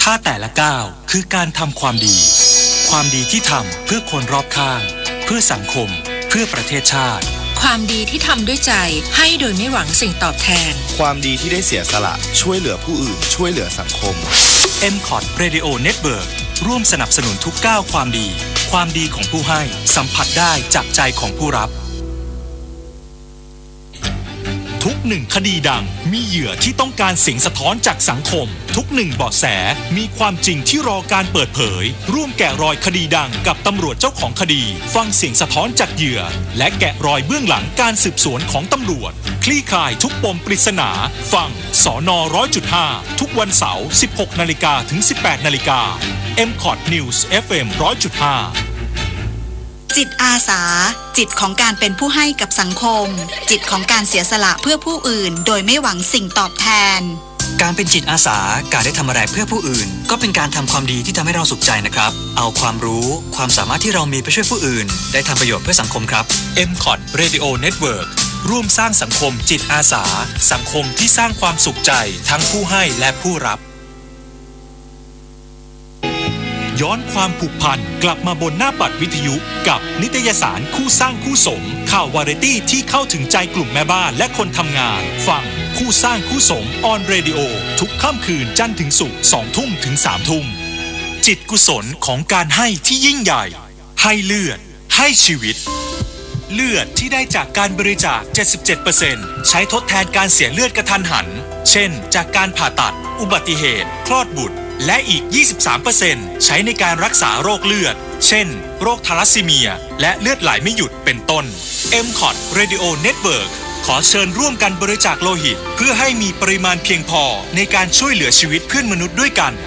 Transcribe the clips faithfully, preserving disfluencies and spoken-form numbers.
ถ้าแต่ละก้าวคือการทำความดีความดีที่ทำเพื่อคนรอบข้างเพื่อสังคมเพื่อประเทศชาติความดีที่ทำด้วยใจให้โดยไม่หวังสิ่งตอบแทนความดีที่ได้เสียสละช่วยเหลือผู้อื่นช่วยเหลือสังคมเอ็ม คอท Radio Network ร่วมสนับสนุนทุกก้าวความดีความดีของผู้ให้สัมผัสได้จากใจของผู้รับทุกหนึ่งคดีดังมีเหยื่อที่ต้องการเสียงสะท้อนจากสังคมทุกหนึ่งเบาะแสมีความจริงที่รอการเปิดเผยร่วมแกะรอยคดีดังกับตำรวจเจ้าของคดีฟังเสียงสะท้อนจากเหยื่อและแกะรอยเบื้องหลังการสืบสวนของตำรวจคลี่คลายทุกปมปริศนาฟังสน หนึ่งร้อยจุดห้า ทุกวันเสาร์ สิบหกนาฬิกา ถึง สิบแปดนาฬิกา เอ็ม คอท News เอฟ เอ็ม หนึ่งร้อยจุดห้าจิตอาสาจิตของการเป็นผู้ให้กับสังคมจิตของการเสียสละเพื่อผู้อื่นโดยไม่หวังสิ่งตอบแทนการเป็นจิตอาสาการได้ทำอะไรเพื่อผู้อื่นก็เป็นการทำความดีที่ทำให้เราสุขใจนะครับเอาความรู้ความสามารถที่เรามีไปช่วยผู้อื่นได้ทำประโยชน์เพื่อสังคมครับเอ็ม คอท Radio Network ร่วมสร้างสังคมจิตอาสาสังคมที่สร้างความสุขใจทั้งผู้ให้และผู้รับย้อนความผูกพันกลับมาบนหน้าปัดวิทยุกับนิตยสารคู่สร้างคู่สมข่าววาไรตี้ที่เข้าถึงใจกลุ่มแม่บ้านและคนทำงานฟังคู่สร้างคู่สมออนเรดิโอทุกค่ำคืนจันทร์ถึงศุกร์สองทุ่มถึงสามทุ่มจิตกุศลของการให้ที่ยิ่งใหญ่ให้เลือดให้ชีวิตเลือดที่ได้จากการบริจาค เจ็ดสิบเจ็ดเปอร์เซ็นต์ ใช้ทดแทนการเสียเลือดกระทันหันเช่นจากการผ่าตัดอุบัติเหตุคลอดบุตรและอีก ยี่สิบสามเปอร์เซ็นต์ ใช้ในการรักษาโรคเลือดเช่นโรคทาลัสซีเมียและเลือดไหลไม่หยุดเป็นต้น เอ็ม คอท Radio Network ขอเชิญร่วมกันบริจาคโลหิตเพื่อให้มีปริมาณเพียงพอในการช่วยเหลือชีวิตเพื่อนมนุษย์ด้วยกัน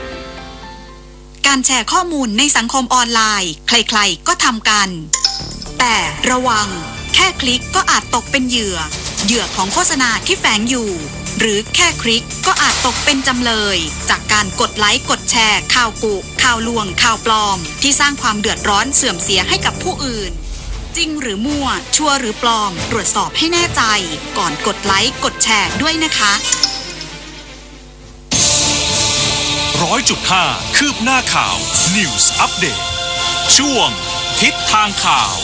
การแชร์ข้อมูลในสังคมออนไลน์ใครๆก็ทำกันแต่ระวังแค่คลิกก็อาจตกเป็นเหยื่อเหยื่อของโฆษณาที่แฝงอยู่หรือแค่คลิกก็อาจตกเป็นจำเลยจากการกดไลค์กดแชร์ข่าวกุข่าวลวงข่าวปลอมที่สร้างความเดือดร้อนเสื่อมเสียให้กับผู้อื่นจริงหรือมั่วชัวร์หรือปลอมตรวจสอบให้แน่ใจก่อนกดไลค์กดแชร์ด้วยนะคะร้อยจุดห้าคืบหน้าข่าว News Update ช่วงทิศทางข่าว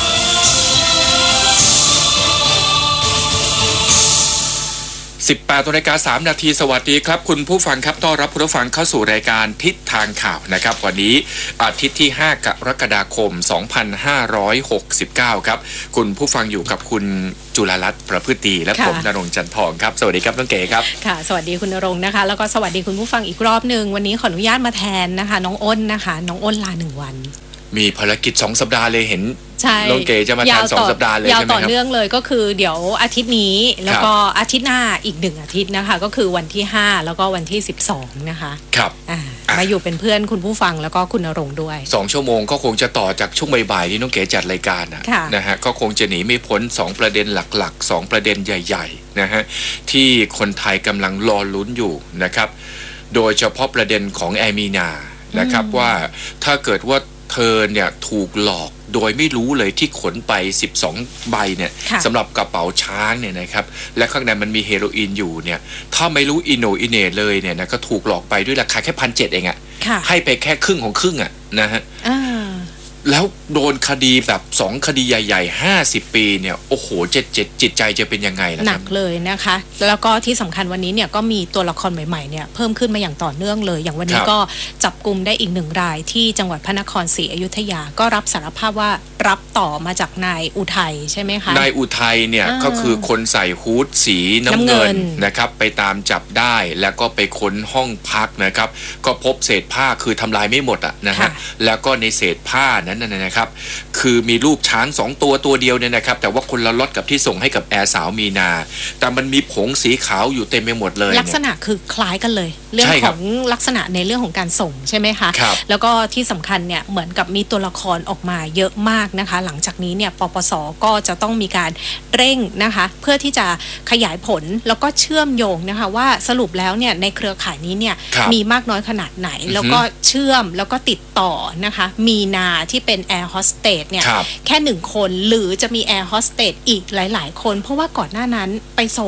สิบแปดนาฬิกาสามนาทีสวัสดีครับคุณผู้ฟังครับต้อนรับคุณผู้ฟังเข้าสู่รายการทิศทางข่าวนะครับวันนี้อาทิตย์ที่ห้ากรกฎาคมสองพันห้าร้อยหกสิบเก้าครับคุณผู้ฟังอยู่กับคุณจุฬารัตน์ประพฤติดีและผมณรงค์จันทองครับสวัสดีครับน้องเก๋ครับค่ะสวัสดีคุณณรงค์นะคะแล้วก็สวัสดีคุณผู้ฟังอีกรอบนึงวันนี้ขออนุญาตมาแทนนะคะน้องอ้นนะคะน้องอ้นลาหนึ่งวันมีภารกิจสองสัปดาห์เลยเห็นใช่น้องเก๋จะมาแทนสองสัปดาห์เลยใช่ไหมครับยาวต่อเนื่องเลยก็คือเดี๋ยวอาทิตย์นี้แล้วก็อาทิตย์หน้าอีกหนึ่งอาทิตย์นะคะก็คือวันที่ห้าแล้วก็วันที่สิบสองนะคะครับมาอยู่เป็นเพื่อนคุณผู้ฟังแล้วก็คุณณรงค์ด้วยสองชั่วโมงก็คงจะต่อจากช่วงบ่ายๆที่น้องเก๋จัดรายการนะนะฮะก็คงจะหนีไม่พ้นสองประเด็นหลักๆสองประเด็นใหญ่ๆนะฮะที่คนไทยกำลังรอลุ้นอยู่นะครับโดยเฉพาะประเด็นของแอมีนานะครับว่าถ้าเกิดว่าเธอเนี่ยถูกหลอกโดยไม่รู้เลยที่ขนไปสิบสองใบเนี่ยสำหรับกระเป๋าช้างเนี่ยนะครับและข้างในมันมีเฮโรอีนอยู่เนี่ยถ้าไม่รู้อิโนอิเนเลยเนี่ยนะก็ถูกหลอกไปด้วยราคาแค่พันเจ็ดเองอะให้ไปแค่ครึ่งของครึ่งอะนะฮะแล้วโดนคดีแบบสองคดีใหญ่ๆห้าสิบปีเนี่ยโอ้โหจิตจิตจิตใจจะเป็นยังไงล่ะครับหนักเลยนะคะแล้วก็ที่สำคัญวันนี้เนี่ยก็มีตัวละครใหม่ๆเนี่ยเพิ่มขึ้นมาอย่างต่อเนื่องเลยอย่างวันนี้ก็จับกุมได้อีกหนึ่งรายที่จังหวัดพระนครศรีอยุธยาก็รับสารภาพว่ารับต่อมาจากนายอุทัยใช่ไหมคะนายอุทัยเนี่ยก็คือคนใส่ฮู้ดสีน้ำเงินนะครับไปตามจับได้แล้วก็ไปค้นห้องพักนะครับก็พบเศษผ้าคือทำลายไม่หมดอ่ะนะฮะแล้วก็ในเศษผ้านั้นนะครับคือมีรูปช้างสองตัวตัวเดียวเนี่ยนะครับแต่ว่าคนละล็อตกับที่ส่งให้กับแอร์สาวมีนาแต่มันมีผงสีขาวอยู่เต็มไปหมดเลยลักษณะคือคล้ายกันเลยเรื่องของลักษณะในเรื่องของการส่งใช่ไหมคะแล้วก็ที่สำคัญเนี่ยเหมือนกับมีตัวละครออกมาเยอะมากนะคะหลังจากนี้เนี่ยปปส.ก็จะต้องมีการเร่งนะคะเพื่อที่จะขยายผลแล้วก็เชื่อมโยงนะคะว่าสรุปแล้วเนี่ยในเครือข่ายนี้เนี่ยมีมากน้อยขนาดไหนแล้วก็เชื่อมแล้วก็ติดต่อนะคะมีนาที่เป็นแอร์โฮสเตสเนี่ยแค่หนึ่งคนหรือจะมีแอร์โฮสเตสอีกหลายๆคนเพราะว่าก่อนหน้านั้นไปส่ง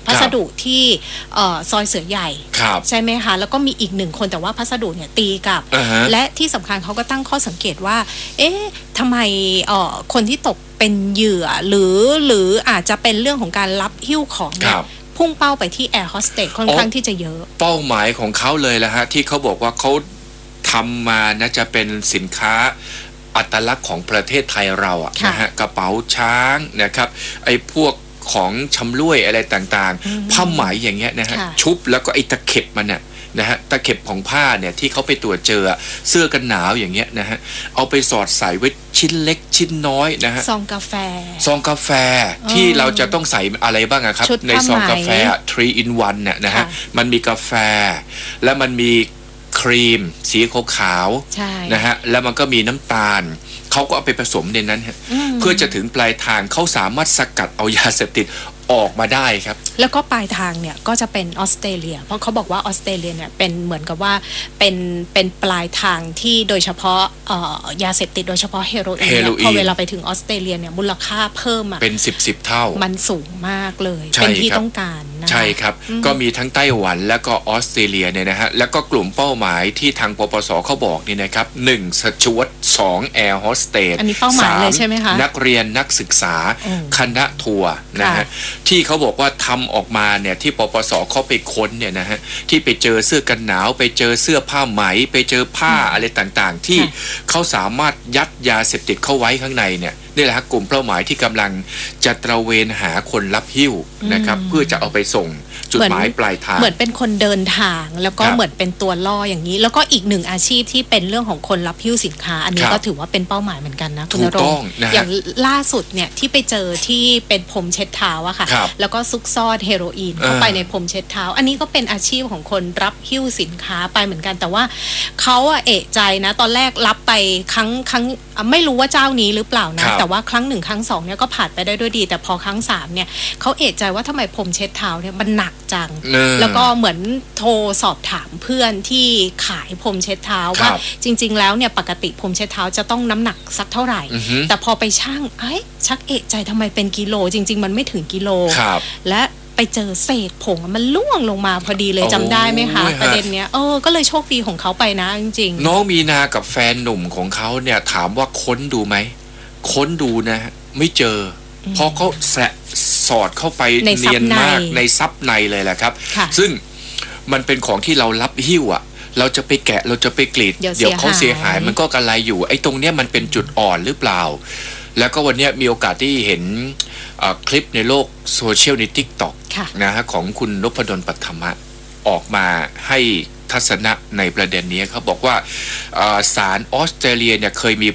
พัสดุที่ซอยเสือใหญ่ใช่ไหมคะแล้วก็มีอีกหนึ่งคนแต่ว่าพัสดุเนี่ยตีกลับ uh-huh. และที่สำคัญเขาก็ตั้งข้อสังเกตว่าเอ๊ะทำไมคนที่ตกเป็นเหยื่อหรือหรืออาจจะเป็นเรื่องของการรับหิ้วของเนี่ยพุ่งเป้าไปที่แอร์โฮสเตสค่อนข้างที่จะเยอะเป้าหมายของเขาเลยแหละฮะที่เขาบอกว่าเขาทำมานะจะเป็นสินค้าอัตลักษณ์ของประเทศไทยเราอะนะฮะกระเป๋าช้างนะครับไอ้พวกของชำร่วยอะไรต่างๆผ้าไหมอย่างเงี้ยนะฮะชุบแล้วก็ไอ้ตะเข็บมันเนี่ยนะฮะตะเข็บของผ้าเนี่ยที่เขาไปตรวจเจอเสื้อกันหนาวอย่างเงี้ยนะฮะเอาไปสอดใส่ไว้ชิ้นเล็กชิ้นน้อยนะฮะซองกาแฟซองกาแฟที่เราจะต้องใส่อะไรบ้างอะครับในซองกาแฟ three in one เนี่ยนะฮะมันมีกาแฟแล้วมันมีครีมสีขาวๆนะฮะแล้วมันก็มีน้ำตาลเขาก็เอาไปผสมในนั้นฮะเพื่อจะถึงปลายทางเขาสามารถสกัดเอายาเสพติดออกมาได้ครับแล้วก็ปลายทางเนี่ยก็จะเป็นออสเตรเลียเพราะเขาบอกว่าออสเตรเลียเนี่ยเป็นเหมือนกับว่าเป็นเป็นปลายทางที่โดยเฉพาะเอ่อยาเสพติดโดยเฉพาะเฮโรอีนพอเวลาไปถึงออสเตรเลียเนี่ยมูลค่าเพิ่มอ่ะเป็นสิบสิบเท่ามันสูงมากเลยเป็นที่ต้องการนะใช่ครับก็มีทั้งไต้หวันแล้วก็ออสเตรเลียเนี่ยนะฮะแล้วก็กลุ่มเป้าหมายที่ทางปปสเขาบอกนี่นะครับหนึ่งสจ๊วตสองแอร์โฮสเตสอันนี้เป้าหมายเลยใช่ไหมคะนักเรียนนักศึกษาคณะทัวร์นะฮะที่เขาบอกว่าทำออกมาเนี่ยที่ปปสเขาไปค้นเนี่ยนะฮะที่ไปเจอเสื้อกันหนาวไปเจอเสื้อผ้าไหมไปเจอผ้าอะไรต่างๆที่เขาสามารถยัดยาเสพติดเข้าไว้ข้างในเนี่ยนี่แหละครับกลุ่มเป้าหมายที่กำลังจะตระเวนหาคนรับหิ้วนะครับเพื่อจะเอาไปส่งจุดหมายปลายทางเหมือนเป็นคนเดินทางแล้วก็เหมือนเป็นตัวล่ออย่างนี้แล้วก็อีกหนึ่งอาชีพที่เป็นเรื่องของคนรับหิ้วสินค้าอันนี้ก็ถือว่าเป็นเป้าหมายเหมือนกันนะคุณณรงค์อย่างล่าสุดเนี่ยที่ไปเจอที่เป็นพรมเช็ดเท้าอะค่ะแล้วก็ซุกซ่อนเฮโรอีนเข้าไปในพรมเช็ดเท้าอันนี้ก็เป็นอาชีพของคนรับหิ้วสินค้าไปเหมือนกันแต่ว่าเขาอะเอะใจนะตอนแรกรับไปครั้งครั้งไม่รู้ว่าเจ้านี้หรือเปล่านะแต่ว่าครั้งหนึ่งครั้งสองเนี่ยก็ผ่านไปได้ด้วยดีแต่พอครั้งสามเนี่ยเขาเอะใจว่าทำไมพรมเช็ดเท้าเนี่ยมันหนักจังแล้วก็เหมือนโทรสอบถามเพื่อนที่ขายพรมเช็ดเท้าว่าจริงๆแล้วเนี่ยปกติพรมเช็ดเท้าจะต้องน้ำหนักสักเท่าไหร่แต่พอไปชั่งเอ้ยชักเอะใจทำไมเป็นกิโลจริงๆมันไม่ถึงกิโลและไปเจอเศษผงมันล่วงลงมาพอดีเลยจำได้ไหมคะประเด็นเนี้ยเออก็เลยโชคดีของเขาไปนะจริงๆน้องมีนากับแฟนหนุ่มของเขาเนี่ยถามว่าค้นดูไหมค้นดูนะไม่เจอเพราะเขาแสะสอดเข้าไปเนียนมากในซับในเลยแหละครับซึ่งมันเป็นของที่เรารับหิ้วอ่ะเราจะไปแกะเราจะไปกรีดเดี๋ยวเขาเสียหายมันก็กระไรอยู่ไอ้ตรงเนี้ยมันเป็นจุดอ่อนหรือเปล่าแล้วก็วันนี้มีโอกาสที่เห็นคลิปในโลกโซเชียลใน ติ๊กต็อก นะฮะของคุณนพดลปัทมะออกมาให้ทัศนะในประเด็นนี้เขาบอกว่าศาลออสเตรเลียเนี่ยเคยมี